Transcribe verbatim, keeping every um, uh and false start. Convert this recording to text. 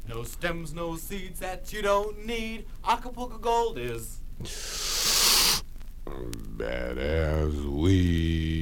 No stems, no seeds that you don't need. Acapulco Gold is badass weed.